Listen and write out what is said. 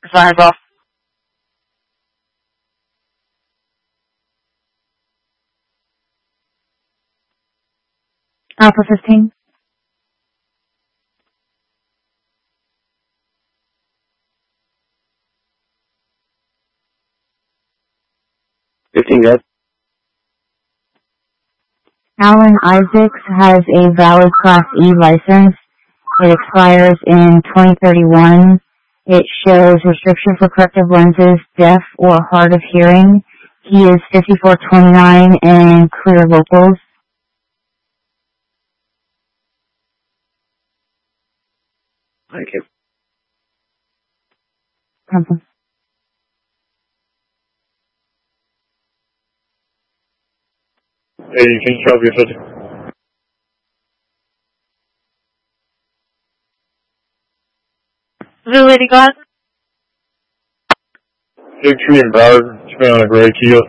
Signs off. Alpha 15. Guys. Alan Isaacs has a valid Class E license. It expires in 2031. It shows restriction for corrective lenses, deaf or hard of hearing. He is 5429 and clear locals. Thank you. Temple. Hey, you can drop your foot. Zoo Lady God. Big tree and Broward, it's been on a great keel.